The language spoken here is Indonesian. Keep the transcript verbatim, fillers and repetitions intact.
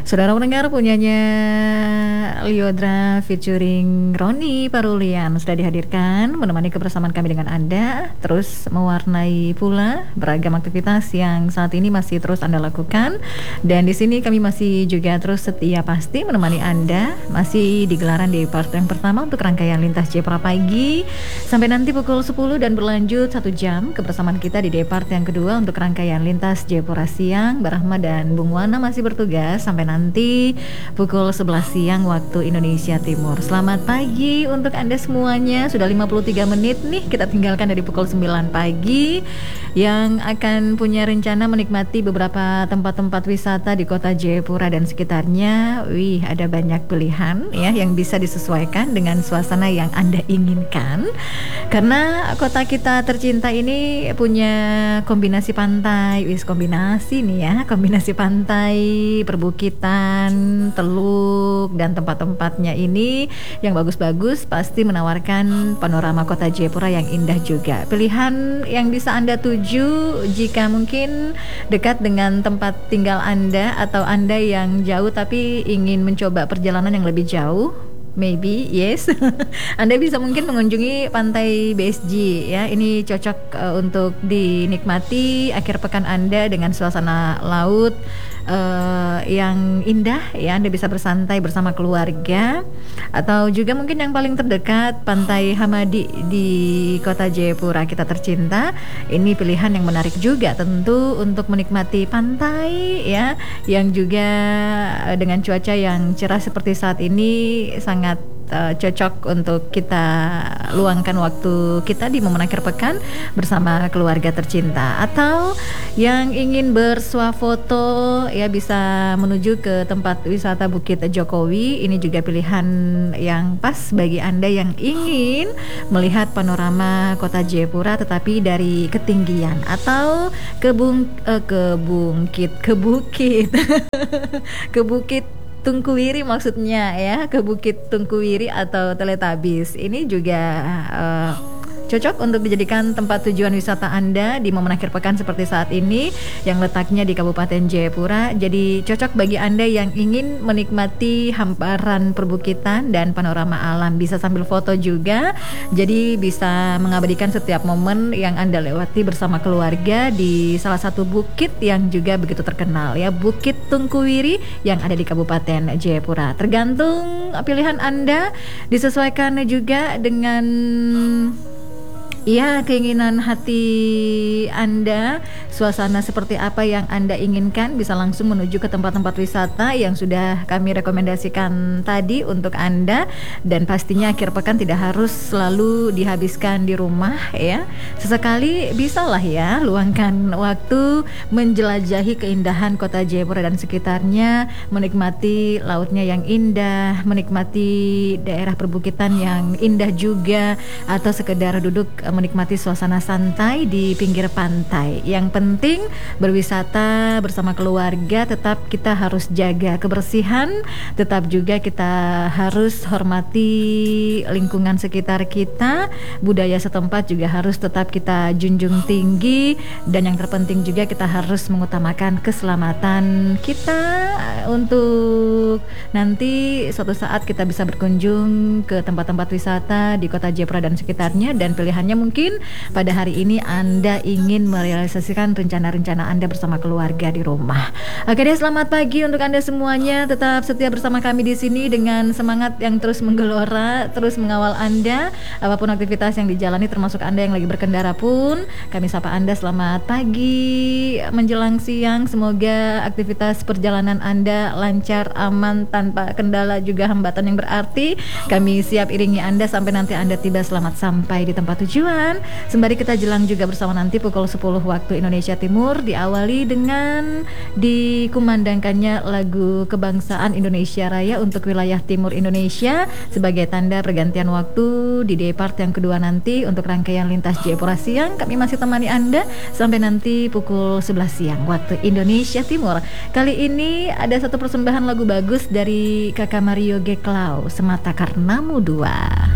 Saudara pendengar, punyanya Lyodra featuring Roni Parulian sudah dihadirkan menemani kebersamaan kami dengan Anda, terus mewarnai pula beragam aktivitas yang saat ini masih terus Anda lakukan. Dan di sini kami masih juga terus setia pasti menemani Anda masih di gelaran di part yang pertama untuk rangkaian Lintas Jayapura pagi sampai nanti pukul sepuluh dan berlanjut satu jam kebersamaan kita di depart yang kedua untuk rangkaian Lintas Jayapura siang. Barahma dan Bung Wana masih bertugas sampai nanti pukul sebelas siang waktu Indonesia Timur. Selamat pagi untuk Anda semuanya. Sudah lima puluh tiga menit nih kita tinggalkan dari pukul sembilan pagi. Yang akan punya rencana menikmati beberapa tempat-tempat wisata di kota Jayapura dan sekitarnya, wih, ada banyak pilihan ya yang bisa disesuaikan dengan suasana yang Anda inginkan. Karena kota kita tercinta ini punya kombinasi pantai, wis kombinasi nih ya, kombinasi pantai, perbukitan, teluk, dan tempat-tempatnya ini yang bagus-bagus pasti menawarkan panorama kota Jayapura yang indah juga. Pilihan yang bisa Anda tuju jika mungkin dekat dengan tempat tinggal Anda atau Anda yang jauh tapi ingin mencoba perjalanan yang lebih jauh, maybe yes. Anda bisa mungkin mengunjungi pantai B S G ya. Ini cocok uh, untuk dinikmati akhir pekan Anda dengan suasana laut Uh, yang indah ya. Anda bisa bersantai bersama keluarga, atau juga mungkin yang paling terdekat Pantai Hamadi di kota Jayapura kita tercinta. Ini pilihan yang menarik juga tentu untuk menikmati pantai ya, yang juga uh, dengan cuaca yang cerah seperti saat ini sangat Uh, cocok untuk kita luangkan waktu kita di momen akhir pekan bersama keluarga tercinta. Atau yang ingin bersuah foto ya bisa menuju ke tempat wisata Bukit Jokowi. Ini juga pilihan yang pas bagi Anda yang ingin melihat panorama kota Jayapura tetapi dari ketinggian, atau ke bung, uh, ke bungkit ke bukit ke bukit Tungkuwiri maksudnya ya, ke Bukit Tungkuwiri atau Teletabis. Ini juga uh, cocok untuk dijadikan tempat tujuan wisata Anda di momen akhir pekan seperti saat ini yang letaknya di Kabupaten Jayapura. Jadi cocok bagi Anda yang ingin menikmati hamparan perbukitan dan panorama alam. Bisa sambil foto juga. Jadi bisa mengabadikan setiap momen yang Anda lewati bersama keluarga di salah satu bukit yang juga begitu terkenal ya, Bukit Tungkuwiri yang ada di Kabupaten Jayapura. Tergantung pilihan Anda, disesuaikan juga dengan ya keinginan hati Anda, suasana seperti apa yang Anda inginkan. Bisa langsung menuju ke tempat-tempat wisata yang sudah kami rekomendasikan tadi untuk Anda. Dan pastinya akhir pekan tidak harus selalu dihabiskan di rumah ya. Sesekali bisalah ya luangkan waktu menjelajahi keindahan kota Jayapura dan sekitarnya, menikmati lautnya yang indah, menikmati daerah perbukitan yang indah juga, atau sekedar duduk menikmati suasana santai di pinggir pantai. Yang penting berwisata bersama keluarga, tetap kita harus jaga kebersihan, tetap juga kita harus hormati lingkungan sekitar kita, budaya setempat juga harus tetap kita junjung tinggi, dan yang terpenting juga kita harus mengutamakan keselamatan kita untuk nanti suatu saat kita bisa berkunjung ke tempat-tempat wisata di kota Jayapura dan sekitarnya. Dan pilihannya mungkin pada hari ini Anda ingin merealisasikan rencana-rencana Anda bersama keluarga di rumah. Oke deh, selamat pagi untuk Anda semuanya. Tetap setia bersama kami di sini dengan semangat yang terus menggelora, terus mengawal Anda apapun aktivitas yang dijalani, termasuk Anda yang lagi berkendara pun. Kami sapa Anda selamat pagi menjelang siang. Semoga aktivitas perjalanan Anda lancar, aman, tanpa kendala juga hambatan yang berarti. Kami siap iringi Anda sampai nanti Anda tiba selamat sampai di tempat tujuan. Sembari kita jelang juga bersama nanti pukul sepuluh waktu Indonesia Timur, diawali dengan dikumandangkannya lagu kebangsaan Indonesia Raya untuk wilayah timur Indonesia sebagai tanda pergantian waktu di depart yang kedua nanti untuk rangkaian Lintas Jayapura siang. Kami masih temani Anda sampai nanti pukul sebelas siang waktu Indonesia Timur. Kali ini ada satu persembahan lagu bagus dari Kakak Mario Geklau, Semata Karenamu dua.